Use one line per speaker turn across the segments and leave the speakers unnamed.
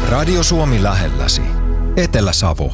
Radio Suomi lähelläsi. Etelä-Savo.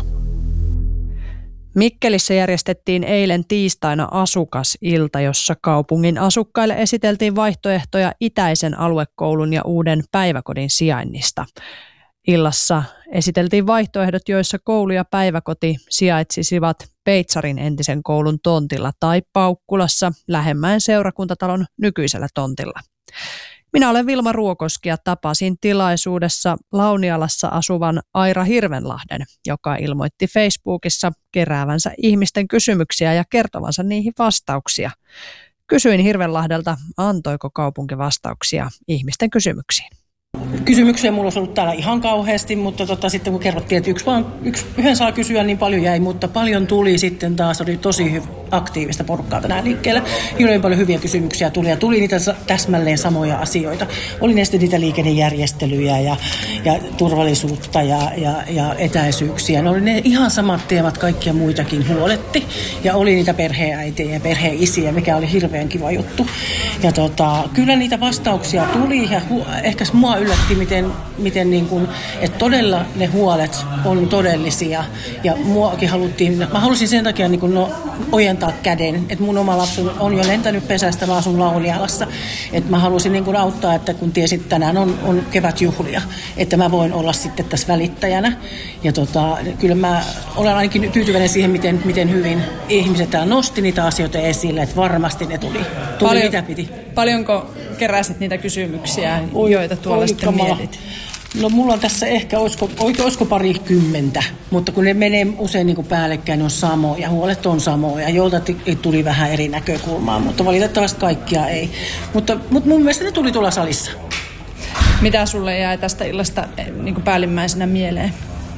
Mikkelissä järjestettiin eilen tiistaina asukasilta, jossa kaupungin asukkaille esiteltiin vaihtoehtoja itäisen aluekoulun ja uuden päiväkodin sijainnista. Illassa esiteltiin vaihtoehdot, joissa koulu ja päiväkoti sijaitsisivat Peitsarin entisen koulun tontilla tai Paukkulassa Lähemäen seurakuntatalon nykyisellä tontilla. Minä olen Vilma Ruokoski ja tapasin tilaisuudessa Launialassa asuvan Aira Hirvenlahden, joka ilmoitti Facebookissa keräävänsä ihmisten kysymyksiä ja kertovansa niihin vastauksia. Kysyin Hirvenlahdelta, antoiko kaupunki vastauksia ihmisten kysymyksiin.
Kysymyksiä mulla olisi ollut täällä ihan kauheasti, mutta sitten kun kerrottiin, että yhden saa kysyä, niin paljon jäi, mutta paljon tuli sitten taas, oli tosi aktiivista porukkaa tänään liikkeellä. Hirveän paljon hyviä kysymyksiä tuli ja tuli niitä täsmälleen samoja asioita. Oli ne sitten niitä liikennejärjestelyjä ja turvallisuutta ja etäisyyksiä. Ne oli ne ihan samat teemat, kaikkia muitakin huoletti. Ja oli niitä perheenäitejä ja perheisiä, mikä oli hirveän kiva juttu. Ja kyllä niitä vastauksia tuli ja ehkä mua yllätti, miten niin kuin, että todella ne huolet on todellisia. Ja muakin mä halusin sen takia niin kuin ojentaa käden, että mun oma lapsi on jo lentänyt pesästä, mä asun Launialassa. Että mä halusin niin kuin auttaa, että kun tiesin, että tänään on kevätjuhlia, että mä voin olla sitten tässä välittäjänä. Ja kyllä mä olen ainakin tyytyväinen siihen, miten hyvin ihmiset täällä nosti niitä asioita esille, että varmasti ne tuli mitä piti.
Paljonko keräsit niitä kysymyksiä, joita tuolla sitten mietit?
No mulla on tässä ehkä, olisiko 20, mutta kun ne menee usein niin kuin päällekkäin, ne on samoja, huolet on samoja, joilta tuli vähän eri näkökulmaa, mutta valitettavasti kaikkia ei. Mutta mun mielestä ne tuli tuolla salissa.
Mitä sulle jäi tästä illasta niin kuin päällimmäisenä mieleen?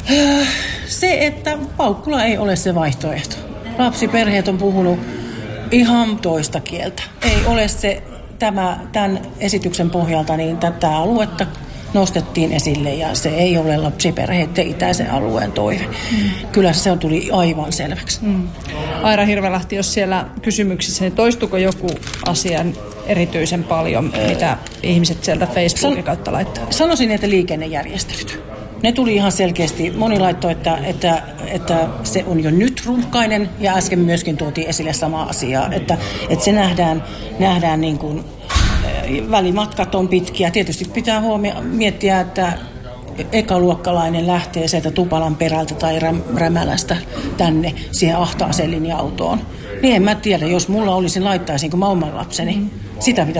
Se, että Paukkula ei ole se vaihtoehto. Lapsiperheet on puhunut ihan toista kieltä. Ei ole se tämän esityksen pohjalta, niin tätä aluetta nostettiin esille ja se ei ole lapsiperheiden itäisen alueen toive. Kyllä se tuli aivan selväksi.
Aira Hirvenlahti, jos siellä kysymyksissä, niin toistuko joku asia erityisen paljon, mitä ihmiset sieltä Facebookin kautta laittaa?
Sanoisin, että liikennejärjestelyt. Ne tuli ihan selkeästi. Moni laittoi, että se on jo nyt ruuhkainen ja äsken myöskin tuotiin esille sama asia, että se nähdään niin kuin välimatkat on pitkiä. Tietysti pitää miettiä, että ekaluokkalainen lähtee sieltä Tupalan perältä tai Rämälästä tänne siihen ahtaaseen linja-autoon. Niin en mä tiedä, jos mulla olisi, laittaisinko mä oman lapseni. Sitä